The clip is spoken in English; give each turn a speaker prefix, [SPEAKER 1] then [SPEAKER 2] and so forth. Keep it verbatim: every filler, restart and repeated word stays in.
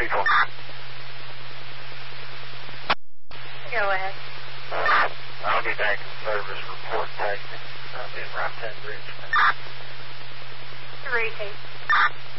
[SPEAKER 1] vehicle.
[SPEAKER 2] Go ahead.
[SPEAKER 1] I'll be back in service. Report taken. I'll be in Route ten Bridge.
[SPEAKER 2] Repeat.